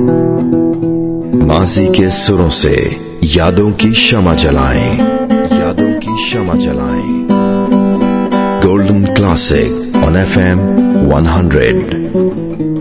माजी के सुरों से यादों की शमा जलाएं, यादों की शमा जलाएं। Golden classic on FM 100।